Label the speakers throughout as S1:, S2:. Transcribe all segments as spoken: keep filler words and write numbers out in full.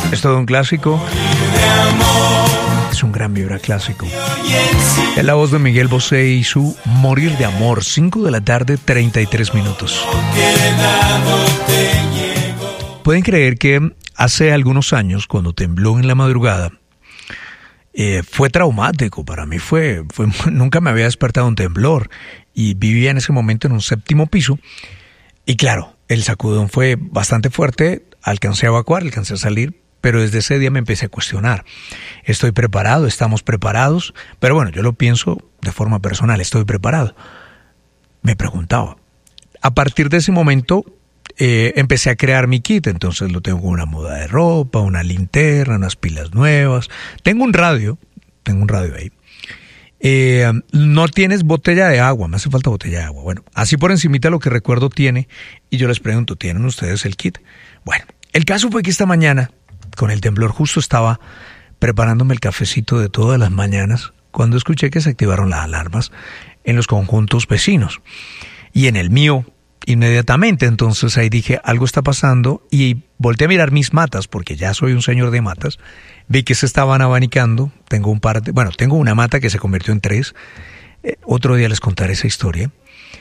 S1: Es todo un clásico. Es un gran vibra clásico. Es la voz de Miguel Bosé y su Morir de Amor. cinco de la tarde, treinta y tres minutos. Pueden creer que hace algunos años, cuando tembló en la madrugada, eh, fue traumático. Para mí fue, fue... Nunca me había despertado un temblor. Y vivía en ese momento en un séptimo piso. Y claro, el sacudón fue bastante fuerte. Alcancé a evacuar, alcancé a salir. Pero desde ese día me empecé a cuestionar. ¿Estoy preparado? ¿Estamos preparados? Pero bueno, yo lo pienso de forma personal. ¿Estoy preparado? Me preguntaba. A partir de ese momento eh, empecé a crear mi kit. Entonces lo tengo con una muda de ropa, una linterna, unas pilas nuevas. Tengo un radio. Tengo un radio ahí. Eh, no tienes botella de agua. Me hace falta botella de agua. Bueno, así por encimita lo que recuerdo tiene. Y yo les pregunto, ¿tienen ustedes el kit? Bueno, el caso fue que esta mañana, con el temblor, justo estaba preparándome el cafecito de todas las mañanas cuando escuché que se activaron las alarmas en los conjuntos vecinos y en el mío inmediatamente. Entonces ahí dije, algo está pasando, y volteé a mirar mis matas porque ya soy un señor de matas. Vi que se estaban abanicando. Tengo un par de, bueno, tengo una mata que se convirtió en tres. Eh, otro día les contaré esa historia.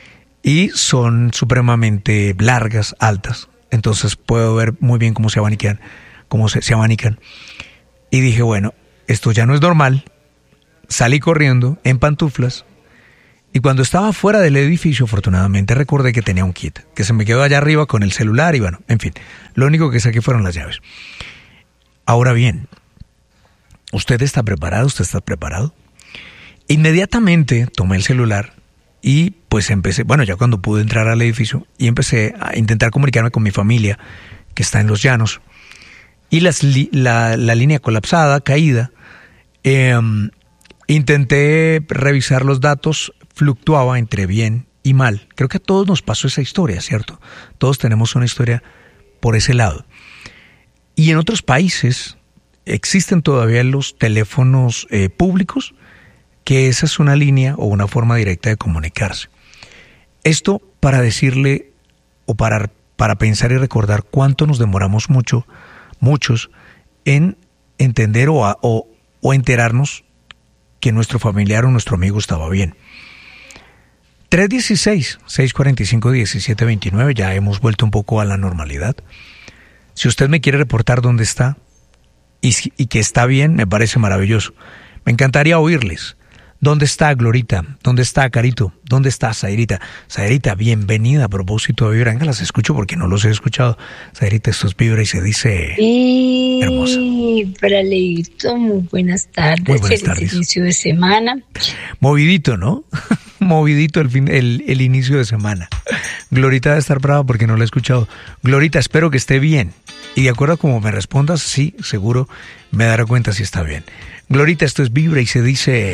S1: Y son supremamente largas, altas. Entonces puedo ver muy bien cómo se abanican. Cómo se, se abanican. Y dije, bueno, esto ya no es normal. Salí corriendo en pantuflas. Y cuando estaba fuera del edificio, afortunadamente recordé que tenía un kit, que se me quedó allá arriba con el celular y bueno, en fin, lo único que saqué fueron las llaves. Ahora bien, ¿usted está preparado? ¿Usted está preparado? Inmediatamente tomé el celular y pues empecé, bueno, ya cuando pude entrar al edificio, y empecé a intentar comunicarme con mi familia, que está en Los Llanos. Y las li- la, la línea colapsada, caída, eh, intenté revisar los datos, fluctuaba entre bien y mal. Creo que a todos nos pasó esa historia, ¿cierto? Todos tenemos una historia por ese lado. Y en otros países existen todavía los teléfonos eh, públicos, que esa es una línea o una forma directa de comunicarse. Esto para decirle o para, para pensar y recordar cuánto nos demoramos mucho muchos en entender o, a, o, o enterarnos que nuestro familiar o nuestro amigo estaba bien. tres uno seis, seis cuatro cinco, uno siete dos nueve, ya hemos vuelto un poco a la normalidad. Si usted me quiere reportar dónde está y, y que está bien, me parece maravilloso. Me encantaría oírles. ¿Dónde está Glorita? ¿Dónde está Carito? ¿Dónde está Zairita? Zairita, bienvenida a propósito de Vibra. Venga, las escucho porque no los he escuchado. Zairita, esto es Vibra y se dice
S2: y...
S1: hermosa.
S2: Para Leito, muy buenas tardes.
S1: Muy buenas
S2: Feliz
S1: tardes.
S2: inicio de semana.
S1: Movidito, ¿no? Movidito el, fin, el, el inicio de semana. Glorita debe estar brava porque no la he escuchado. Glorita, espero que esté bien. Y de acuerdo a cómo me respondas, sí, seguro me daré cuenta si está bien. Glorita, esto es Vibra y se dice...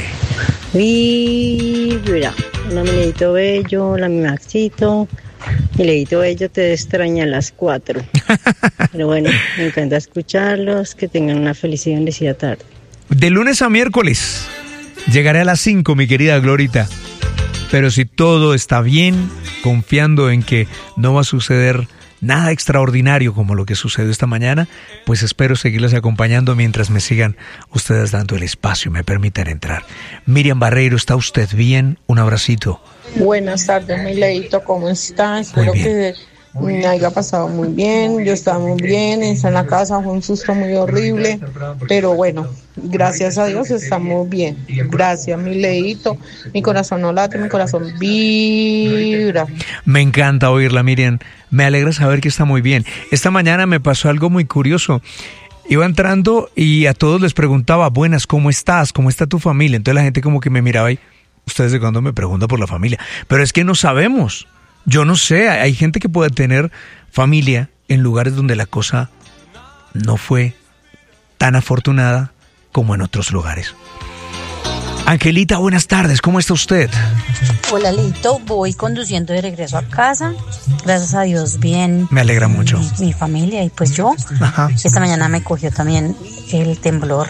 S3: Vibra. Hola, mi Leito Bello, hola, mi Maxito. Mi Leito Bello te extraña a las cuatro. Pero bueno, me encanta escucharlos. Que tengan una feliz y bendecida tarde.
S1: De lunes a miércoles llegaré a las cinco, mi querida Glorita. Pero si todo está bien, confiando en que no va a suceder nada extraordinario como lo que sucedió esta mañana, pues espero seguirles acompañando mientras me sigan ustedes dando el espacio, me permitan entrar. Miriam Barreiro, ¿está usted bien? Un abracito.
S4: Buenas tardes, mi Leito, ¿cómo está? Espero que me haya pasado muy bien. Yo estaba muy bien, está en la casa, fue un susto muy horrible, pero bueno, gracias a Dios estamos bien. Gracias, mi Leito. Mi corazón no late, mi corazón vibra.
S1: Me encanta oírla, Miriam. Me alegra saber que está muy bien. Esta mañana me pasó algo muy curioso. Iba entrando y a todos les preguntaba, buenas, ¿cómo estás? ¿Cómo está tu familia? Entonces la gente como que me miraba y, ¿ustedes de cuándo me preguntan por la familia? Pero es que no sabemos. Yo no sé, hay gente que puede tener familia en lugares donde la cosa no fue tan afortunada como en otros lugares. Angelita, buenas tardes, ¿cómo está usted?
S5: Hola, Lito, voy conduciendo de regreso a casa, gracias a Dios, bien.
S1: Me alegra mucho.
S5: Mi, mi familia y pues yo.
S1: Ajá.
S5: Esta mañana me cogió también el temblor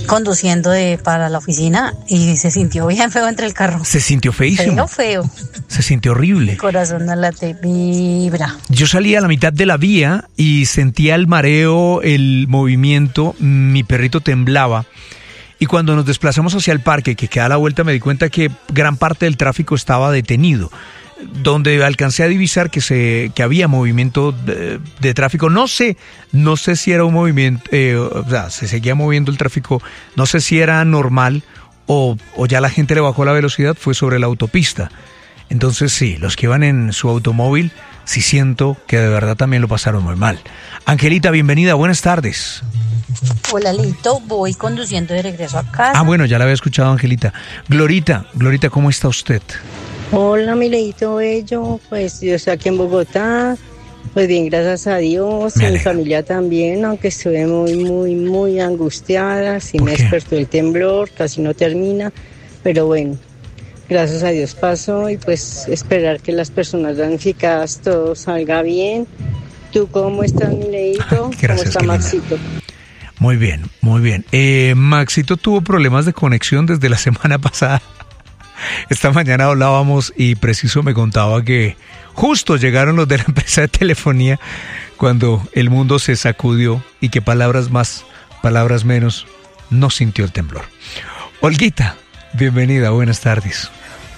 S5: conduciendo de, para la oficina y se sintió bien feo entre el carro.
S1: ¿Se sintió feísimo?
S5: Feo, feo.
S1: Se Se siente horrible.
S5: Mi corazón no late, vibra.
S1: Yo salí a la mitad de la vía y sentía el mareo, el movimiento, mi perrito temblaba. Y cuando nos desplazamos hacia el parque, que queda a la vuelta, me di cuenta que gran parte del tráfico estaba detenido. Donde alcancé a divisar que se que había movimiento de, de tráfico, no sé, no sé si era un movimiento, eh, o sea, se seguía moviendo el tráfico, no sé si era normal o, o ya la gente le bajó la velocidad, fue sobre la autopista. Entonces sí, los que iban en su automóvil, sí siento que de verdad también lo pasaron muy mal. Angelita, bienvenida, buenas tardes.
S5: Hola, Lito, voy conduciendo de regreso a casa.
S1: Ah, bueno, ya la había escuchado, Angelita. Glorita, Glorita, ¿cómo está usted?
S3: Hola, mi Leito bello, pues yo estoy aquí en Bogotá, pues bien, gracias a Dios, mi familia también, aunque estuve muy, muy, muy angustiada, sí me despertó el temblor, casi no termina, pero bueno, gracias a Dios pasó y pues esperar que las personas damnificadas todo salga bien. ¿Tú cómo estás, mi Leito? ¿Cómo está Maxito?
S1: Muy bien, muy bien. Eh, Maxito tuvo problemas de conexión desde la semana pasada. Esta mañana hablábamos y preciso me contaba que justo llegaron los de la empresa de telefonía cuando el mundo se sacudió y que palabras más, palabras menos, no sintió el temblor. Olguita, bienvenida, buenas tardes.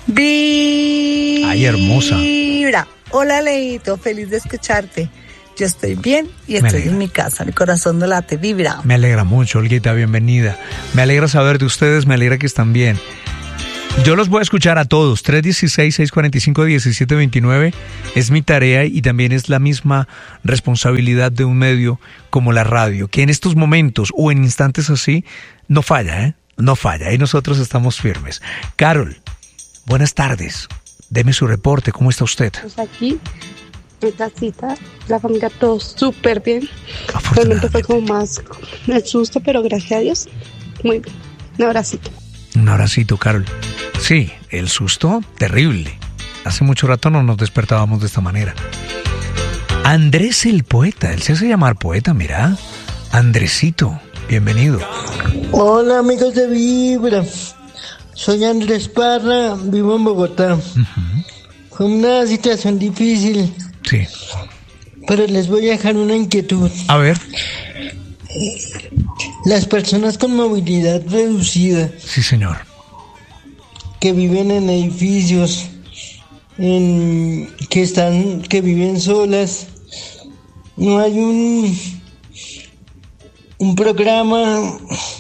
S6: Vibra.
S1: Ay, hermosa.
S6: Hola, Leito, feliz de escucharte. Yo estoy bien y estoy en mi casa, mi corazón no late, vibra.
S1: Me alegra mucho, Olguita, bienvenida. Me alegra saber de ustedes, me alegra que están bien. Yo los voy a escuchar a todos. tres uno seis, seis cuatro cinco, uno siete dos nueve es mi tarea y también es la misma responsabilidad de un medio como la radio, que en estos momentos o en instantes así no falla, ¿eh? No falla y nosotros estamos firmes. Carol, buenas tardes. Deme su reporte. ¿Cómo está usted?
S7: Pues aquí, en casita, la familia todo súper bien. Realmente fue como más el susto, pero gracias a Dios, muy bien. Un abracito.
S1: Un abracito, Carol. Sí, el susto, terrible. Hace mucho rato no nos despertábamos de esta manera. Andrés el poeta, él se hace llamar poeta, mira. Andresito, bienvenido.
S8: Hola, amigos de Vibra. Soy Andrés Parra, vivo en Bogotá. Uh-huh. Fue una situación difícil.
S1: Sí.
S8: Pero les voy a dejar una inquietud.
S1: A ver.
S8: Las personas con movilidad reducida.
S1: Sí, señor.
S8: Que viven en edificios, en, que están, que viven solas. No hay un, un programa,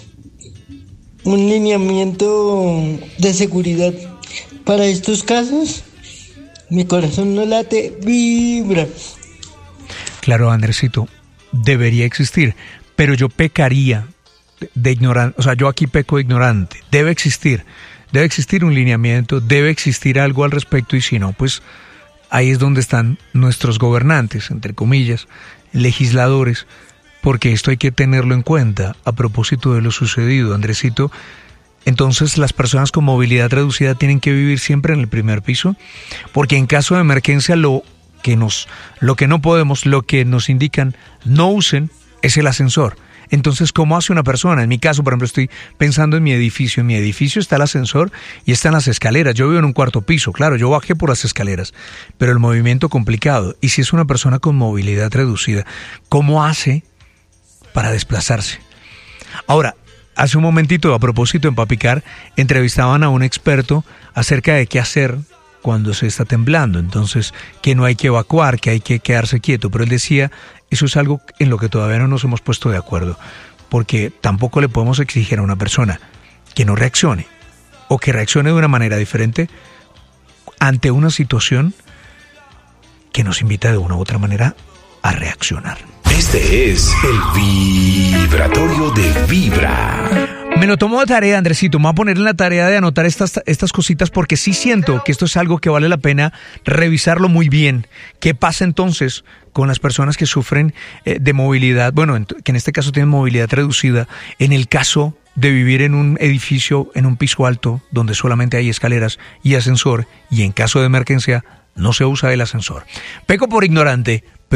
S8: un lineamiento de seguridad para estos casos. Mi corazón no late, vibra.
S1: Claro, Andresito, debería existir. Pero yo pecaría de ignorante, o sea, yo aquí peco de ignorante. Debe existir, debe existir un lineamiento, debe existir algo al respecto y si no, pues ahí es donde están nuestros gobernantes, entre comillas, legisladores, porque esto hay que tenerlo en cuenta a propósito de lo sucedido, Andresito. Entonces, las personas con movilidad reducida tienen que vivir siempre en el primer piso, porque en caso de emergencia lo que nos, lo que no podemos, lo que nos indican, no usen, es el ascensor. Entonces, ¿cómo hace una persona? En mi caso, por ejemplo, estoy pensando en mi edificio. En mi edificio está el ascensor y están las escaleras. Yo vivo en un cuarto piso, claro, yo bajé por las escaleras, pero el movimiento complicado. Y si es una persona con movilidad reducida, ¿cómo hace para desplazarse? Ahora, hace un momentito, a propósito, en Papicar, entrevistaban a un experto acerca de qué hacer cuando se está temblando. Entonces, que no hay que evacuar, que hay que quedarse quieto. Pero él decía, eso es algo en lo que todavía no nos hemos puesto de acuerdo, porque tampoco le podemos exigir a una persona que no reaccione o que reaccione de una manera diferente ante una situación que nos invita de una u otra manera a reaccionar.
S9: Este es el Vibratorio de Vibra.
S1: Me lo tomo de tarea, Andresito. Me voy a poner en la tarea de anotar estas, estas cositas porque sí siento que esto es algo que vale la pena revisarlo muy bien. ¿Qué pasa entonces con las personas que sufren eh, de movilidad? Bueno, en, que en este caso tienen movilidad reducida. En el caso de vivir en un edificio, en un piso alto, donde solamente hay escaleras y ascensor, y en caso de emergencia no se usa el ascensor. Peco por ignorante, pero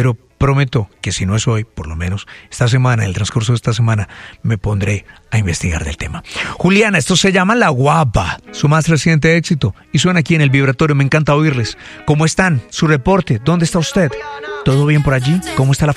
S1: prometo que si no es hoy, por lo menos esta semana, en el transcurso de esta semana, me pondré a investigar del tema. Juliana, esto se llama La Guapa, su más reciente éxito, y suena aquí en el vibratorio. Me encanta oírles. ¿Cómo están? Su reporte, ¿dónde está usted? ¿Todo bien por allí? ¿Cómo está la